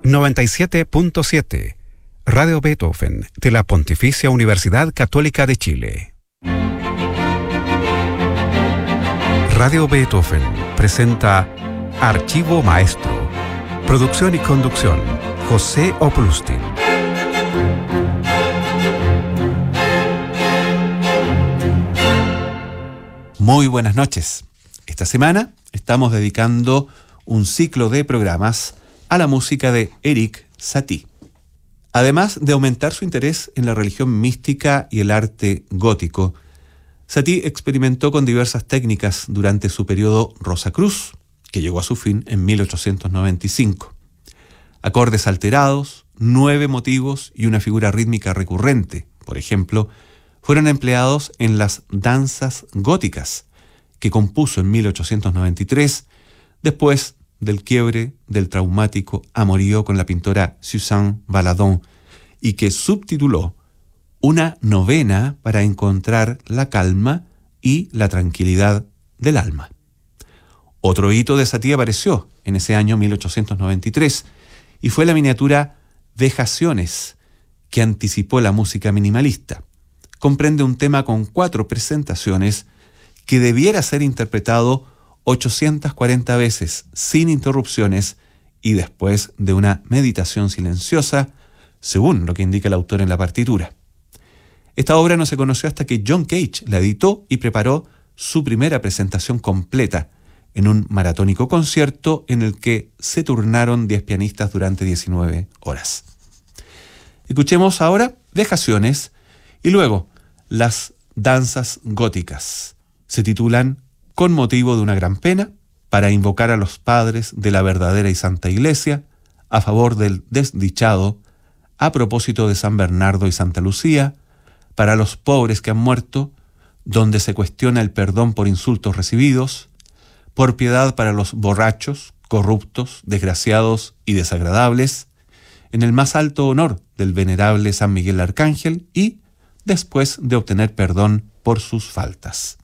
97.7 Radio Beethoven de la Pontificia Universidad Católica de Chile. Radio Beethoven presenta Archivo Maestro. Producción y conducción, José Oplustin. Muy buenas noches. Esta semana estamos dedicando un ciclo de programas a la música de Erik Satie. Además de aumentar su interés en la religión mística y el arte gótico, Satie experimentó con diversas técnicas durante su periodo Rosacruz, que llegó a su fin en 1895. Acordes alterados, 9 motivos y una figura rítmica recurrente, por ejemplo, fueron empleados en las danzas góticas, que compuso en 1893, después del quiebre del traumático amorío con la pintora Suzanne Valadon, y que subtituló Una novena para encontrar la calma y la tranquilidad del alma. Otro hito de Satie apareció en ese año 1893, y fue la miniatura Vejaciones, que anticipó la música minimalista. Comprende un tema con 4 presentaciones que debiera ser interpretado 840 veces sin interrupciones y después de una meditación silenciosa, según lo que indica el autor en la partitura. Esta obra no se conoció hasta que John Cage la editó y preparó su primera presentación completa en un maratónico concierto en el que se turnaron 10 pianistas durante 19 horas. Escuchemos ahora Vejaciones y luego las danzas góticas. Se titulan Con motivo de una gran pena, para invocar a los padres de la verdadera y santa Iglesia, a favor del desdichado, a propósito de San Bernardo y Santa Lucía, para los pobres que han muerto, donde se cuestiona el perdón por insultos recibidos, por piedad para los borrachos, corruptos, desgraciados y desagradables, en el más alto honor del venerable San Miguel Arcángel y después de obtener perdón por sus faltas.